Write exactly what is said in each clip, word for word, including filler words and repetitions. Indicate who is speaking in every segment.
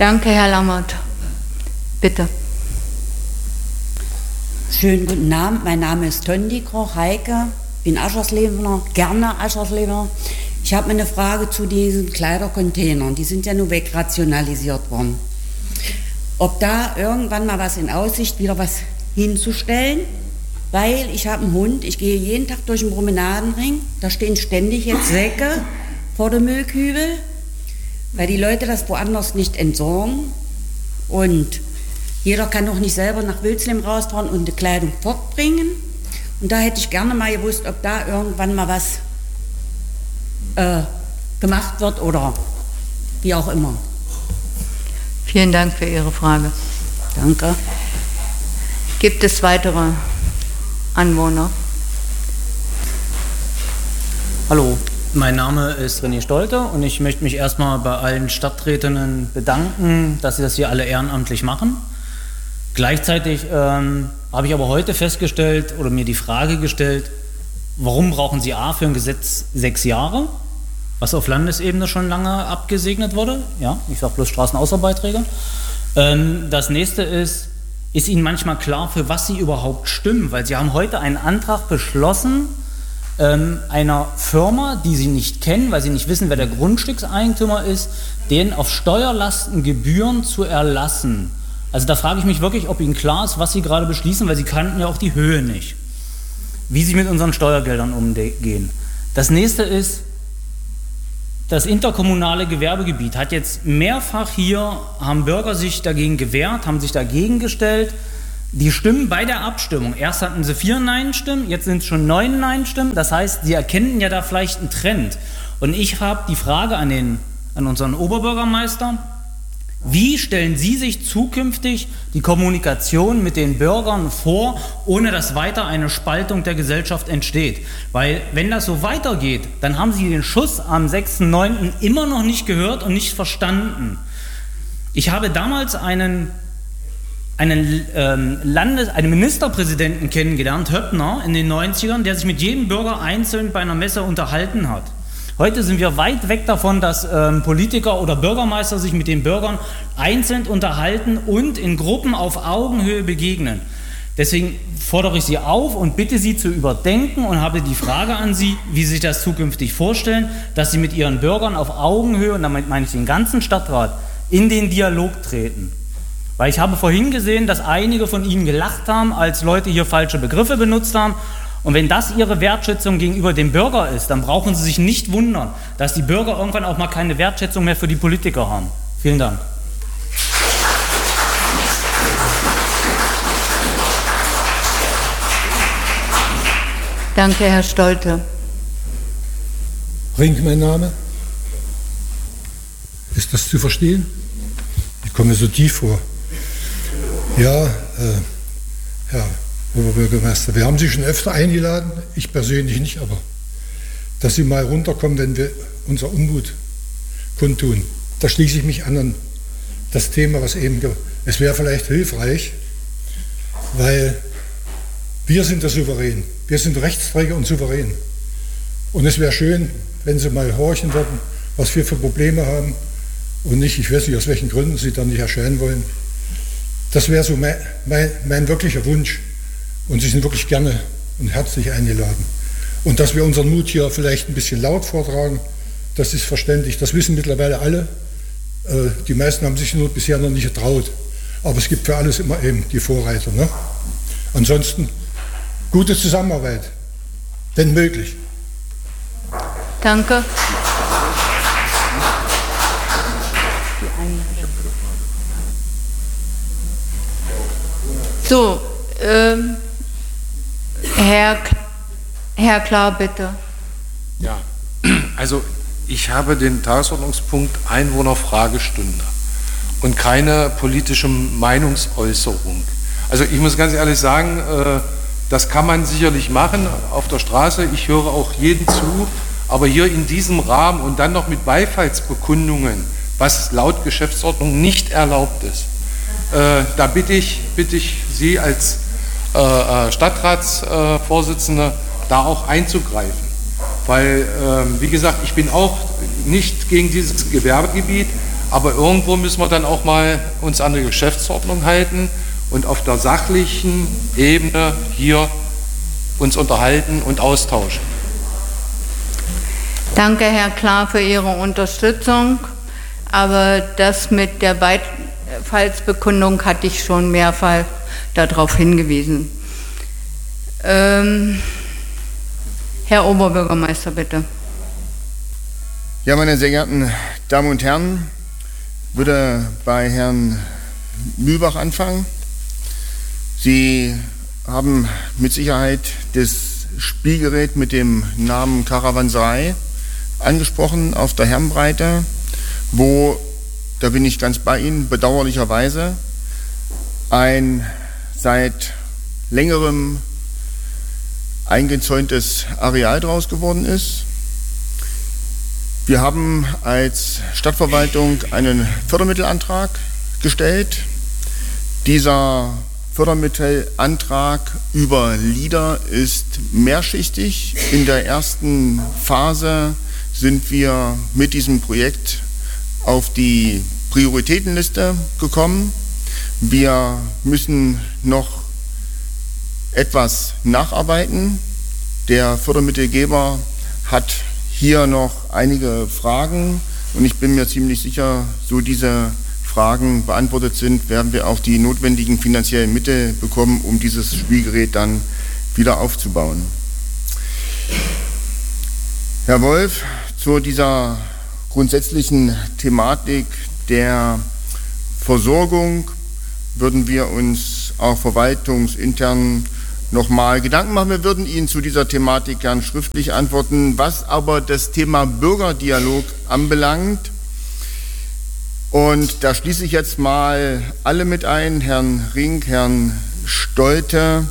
Speaker 1: Danke, Herr Lammert. Bitte.
Speaker 2: Schönen guten Abend, mein Name ist Tondi Kroch Heike, bin Ascherslebener, gerne Ascherslebener. Ich habe eine Frage zu diesen Kleidercontainern, die sind ja nur wegrationalisiert worden. Ob da irgendwann mal was in Aussicht, wieder was hinzustellen, weil ich habe einen Hund, ich gehe jeden Tag durch den Promenadenring, da stehen ständig jetzt Säcke vor dem Müllkübel, weil die Leute das woanders nicht entsorgen und jeder kann doch nicht selber nach Wilslim rausfahren und die Kleidung fortbringen. Und da hätte ich gerne mal gewusst, ob da irgendwann mal was äh, gemacht wird oder wie auch immer.
Speaker 1: Vielen Dank für Ihre Frage.
Speaker 2: Danke.
Speaker 1: Gibt es weitere Anwohner?
Speaker 3: Hallo, mein Name ist René Stolte und ich möchte mich erstmal bei allen Stadträtinnen bedanken, dass sie das hier alle ehrenamtlich machen. Gleichzeitig ähm, habe ich aber heute festgestellt oder mir die Frage gestellt, warum brauchen Sie A für ein Gesetz sechs Jahre, was auf Landesebene schon lange abgesegnet wurde? Ja, ich sage bloß Straßenausbaubeiträge. Ähm, das nächste ist, ist Ihnen manchmal klar, für was Sie überhaupt stimmen? Weil Sie haben heute einen Antrag beschlossen, ähm, einer Firma, die Sie nicht kennen, weil Sie nicht wissen, wer der Grundstückseigentümer ist, den auf Steuerlasten Gebühren zu erlassen. Also da frage ich mich wirklich, ob Ihnen klar ist, was Sie gerade beschließen, weil Sie kannten ja auch die Höhe nicht. Wie Sie mit unseren Steuergeldern umgehen. Das nächste ist, das interkommunale Gewerbegebiet hat jetzt mehrfach hier, haben Bürger sich dagegen gewehrt, haben sich dagegen gestellt. Die Stimmen bei der Abstimmung, erst hatten sie vier Nein-Stimmen, jetzt sind es schon neun Nein-Stimmen. Das heißt, sie erkennen ja da vielleicht einen Trend. Und ich habe die Frage an, den, an unseren Oberbürgermeister, wie stellen Sie sich zukünftig die Kommunikation mit den Bürgern vor, ohne dass weiter eine Spaltung der Gesellschaft entsteht? Weil wenn das so weitergeht, dann haben Sie den Schuss am sechsten neunten immer noch nicht gehört und nicht verstanden. Ich habe damals einen, einen, ähm, Landes-, einen Ministerpräsidenten kennengelernt, Höppner, in den neunzigern, der sich mit jedem Bürger einzeln bei einer Messe unterhalten hat. Heute sind wir weit weg davon, dass ähm, Politiker oder Bürgermeister sich mit den Bürgern einzeln unterhalten und in Gruppen auf Augenhöhe begegnen. Deswegen fordere ich Sie auf und bitte Sie zu überdenken und habe die Frage an Sie, wie Sie sich das zukünftig vorstellen, dass Sie mit Ihren Bürgern auf Augenhöhe, und damit meine ich den ganzen Stadtrat, in den Dialog treten. Weil ich habe vorhin gesehen, dass einige von Ihnen gelacht haben, als Leute hier falsche Begriffe benutzt haben. Und wenn das Ihre Wertschätzung gegenüber dem Bürger ist, dann brauchen Sie sich nicht wundern, dass die Bürger irgendwann auch mal keine Wertschätzung mehr für die Politiker haben. Vielen Dank.
Speaker 1: Danke, Herr Stolte.
Speaker 4: Rink, mein Name. Ist das zu verstehen? Ich komme so tief vor. Ja, äh, Herr Oberbürgermeister, wir haben Sie schon öfter eingeladen, ich persönlich nicht, aber dass Sie mal runterkommen, wenn wir unser Unmut kundtun. Da schließe ich mich an an das Thema, was eben, es wäre vielleicht hilfreich, weil wir sind der Souverän, wir sind Rechtsträger und Souverän. Und es wäre schön, wenn Sie mal horchen würden, was wir für Probleme haben und nicht, ich weiß nicht, aus welchen Gründen Sie dann nicht erscheinen wollen. Das wäre so mein, mein, mein wirklicher Wunsch. Und Sie sind wirklich gerne und herzlich eingeladen. Und dass wir unseren Mut hier vielleicht ein bisschen laut vortragen, das ist verständlich. Das wissen mittlerweile alle. Die meisten haben sich nur bisher noch nicht getraut. Aber es gibt für alles immer eben die Vorreiter. Ne? Ansonsten gute Zusammenarbeit, wenn möglich.
Speaker 1: Danke. So, ähm, Herr, Herr Klar, bitte.
Speaker 5: Ja, also ich habe den Tagesordnungspunkt Einwohnerfragestunde und keine politische Meinungsäußerung. Also ich muss ganz ehrlich sagen, äh, das kann man sicherlich machen auf der Straße. Ich höre auch jeden zu, aber hier in diesem Rahmen und dann noch mit Beifallsbekundungen, was laut Geschäftsordnung nicht erlaubt ist. Äh, da bitte ich, bitte ich Sie als äh, Stadtratsvorsitzende, äh, da auch einzugreifen. Weil, äh, wie gesagt, ich bin auch nicht gegen dieses Gewerbegebiet, Aber irgendwo müssen wir dann auch mal uns an die Geschäftsordnung halten und auf der sachlichen Ebene hier uns unterhalten und austauschen.
Speaker 1: Danke, Herr Klar, für Ihre Unterstützung. Aber das mit der Beifallsbekundung hatte ich schon mehrfach darauf hingewiesen. Ähm, Herr Oberbürgermeister, bitte.
Speaker 6: Ja, meine sehr geehrten Damen und Herren, ich würde bei Herrn Mühlbach anfangen. Sie haben mit Sicherheit das Spielgerät mit dem Namen Karawanserei angesprochen auf der Herrenbreite, wo, da bin ich ganz bei Ihnen, bedauerlicherweise ein seit längerem eingezäuntes Areal draus geworden ist. Wir haben als Stadtverwaltung einen Fördermittelantrag gestellt. Dieser Fördermittelantrag über LIDA ist mehrschichtig. In der ersten Phase sind wir mit diesem Projekt auf die Prioritätenliste gekommen. Wir müssen noch etwas nacharbeiten. Der Fördermittelgeber hat hier noch einige Fragen und ich bin mir ziemlich sicher, so diese Fragen beantwortet sind, werden wir auch die notwendigen finanziellen Mittel bekommen, um dieses Spielgerät dann wieder aufzubauen. Herr Wolf, zu dieser grundsätzlichen Thematik der Versorgung würden wir uns auch verwaltungsintern nochmal Gedanken machen. Wir würden Ihnen zu dieser Thematik gern schriftlich antworten. Was aber das Thema Bürgerdialog anbelangt, und da schließe ich jetzt mal alle mit ein, Herrn Rink, Herrn Stolte.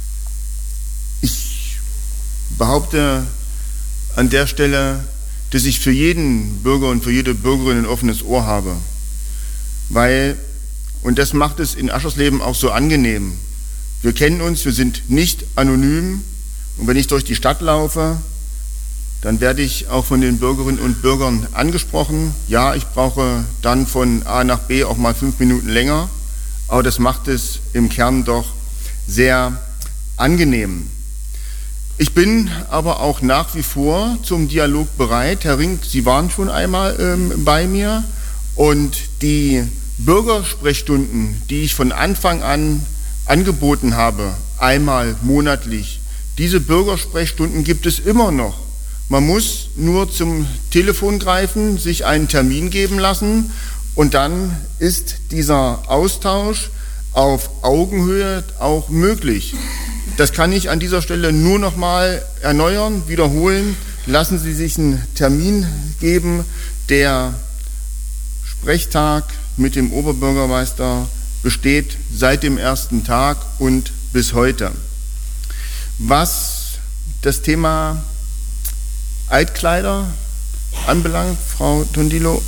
Speaker 6: Ich behaupte an der Stelle, dass ich für jeden Bürger und für jede Bürgerin ein offenes Ohr habe. Weil, und das macht es in Aschersleben auch so angenehm, wir kennen uns, wir sind nicht anonym und wenn ich durch die Stadt laufe, dann werde ich auch von den Bürgerinnen und Bürgern angesprochen. Ja, ich brauche dann von A nach B auch mal fünf Minuten länger, aber das macht es im Kern doch sehr angenehm. Ich bin aber auch nach wie vor zum Dialog bereit. Herr Rink, Sie waren schon einmal ähm, bei mir und die Bürgersprechstunden, die ich von Anfang an angeboten habe, einmal monatlich, diese Bürgersprechstunden gibt es immer noch. Man muss nur zum Telefon greifen, sich einen Termin geben lassen und dann ist dieser Austausch auf Augenhöhe auch möglich. Das kann ich an dieser Stelle nur noch mal erneuern, wiederholen. Lassen Sie sich einen Termin geben. Der Sprechtag mit dem Oberbürgermeister besteht seit dem ersten Tag und bis heute. Was das Thema Altkleider anbelangt, Frau Tondilo,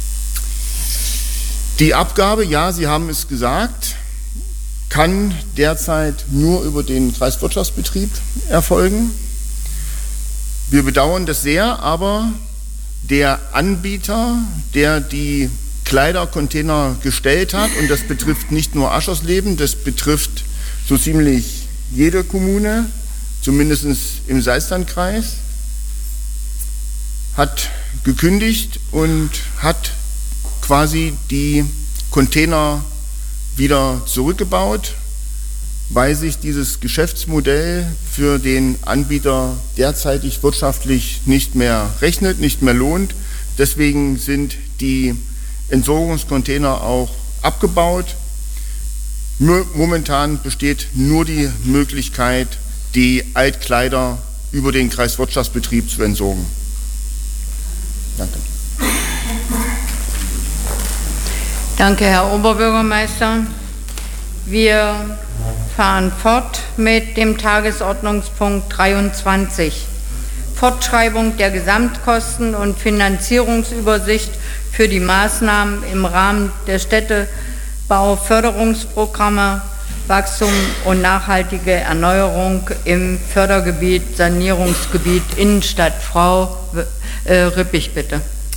Speaker 6: die Abgabe, ja, Sie haben es gesagt, kann derzeit nur über den Kreiswirtschaftsbetrieb erfolgen. Wir bedauern das sehr, aber der Anbieter, der die Kleidercontainer gestellt hat, und das betrifft nicht nur Aschersleben, das betrifft so ziemlich jede Kommune, zumindest im Salzlandkreis, hat gekündigt und hat quasi die Container wieder zurückgebaut, weil sich dieses Geschäftsmodell für den Anbieter derzeitig wirtschaftlich nicht mehr rechnet, nicht mehr lohnt. Deswegen sind die Entsorgungscontainer auch abgebaut. Momentan besteht nur die Möglichkeit, die Altkleider über den Kreiswirtschaftsbetrieb zu entsorgen. Danke.
Speaker 1: Danke, Herr Oberbürgermeister. Wir fahren fort mit dem Tagesordnungspunkt dreiundzwanzig. Fortschreibung der Gesamtkosten und Finanzierungsübersicht für die Maßnahmen im Rahmen der Städtebauförderungsprogramme Wachstum und nachhaltige Erneuerung im Fördergebiet, Sanierungsgebiet Innenstadt. Frau äh, Rippich, bitte.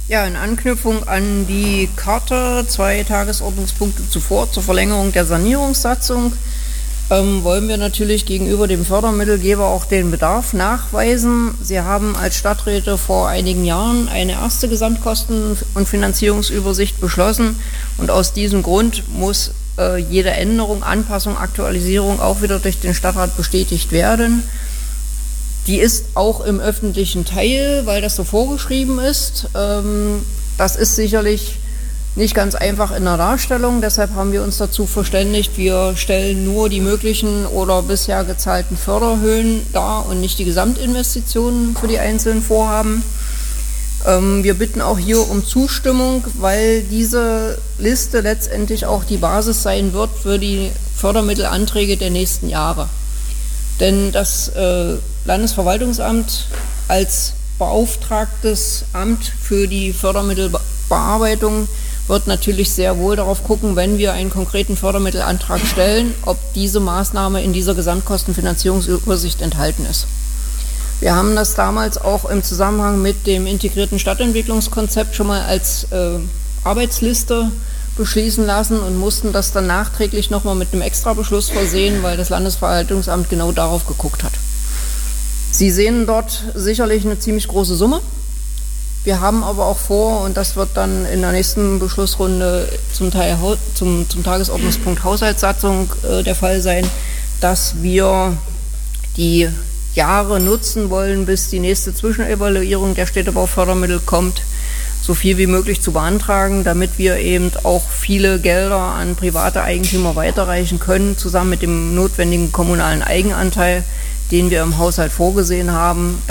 Speaker 7: Ja, in Anknüpfung an die Karte, zwei Tagesordnungspunkte zuvor zur Verlängerung der Sanierungssatzung, ähm, wollen wir natürlich gegenüber dem Fördermittelgeber auch den Bedarf nachweisen. Sie haben als Stadträte vor einigen Jahren eine erste Gesamtkosten- und Finanzierungsübersicht beschlossen und aus diesem Grund muss äh, jede Änderung, Anpassung, Aktualisierung auch wieder durch den Stadtrat bestätigt werden. Die ist auch im öffentlichen Teil, weil das so vorgeschrieben ist. Das ist sicherlich nicht ganz einfach in der Darstellung, deshalb haben wir uns dazu verständigt, wir stellen nur die möglichen oder bisher gezahlten Förderhöhen dar und nicht die Gesamtinvestitionen für die einzelnen Vorhaben. Wir bitten auch hier um Zustimmung, weil diese Liste letztendlich auch die Basis sein wird für die Fördermittelanträge der nächsten Jahre. Denn das äh, Landesverwaltungsamt als beauftragtes Amt für die Fördermittelbearbeitung wird natürlich sehr wohl darauf gucken, wenn wir einen konkreten Fördermittelantrag stellen, ob diese Maßnahme in dieser Gesamtkostenfinanzierungsübersicht enthalten ist. Wir haben das damals auch im Zusammenhang mit dem integrierten Stadtentwicklungskonzept schon mal als äh, Arbeitsliste beschließen lassen und mussten das dann nachträglich nochmal mit einem Extrabeschluss versehen, weil das Landesverwaltungsamt genau darauf geguckt hat. Sie sehen dort sicherlich eine ziemlich große Summe. Wir haben aber auch vor, und das wird dann in der nächsten Beschlussrunde zum, Teil, zum, zum Tagesordnungspunkt Haushaltssatzung äh, der Fall sein, dass wir die Jahre nutzen wollen, bis die nächste Zwischenevaluierung der Städtebaufördermittel kommt, so viel wie möglich zu beantragen, damit wir eben auch viele Gelder an private Eigentümer weiterreichen können, zusammen mit dem notwendigen kommunalen Eigenanteil, den wir im Haushalt vorgesehen haben.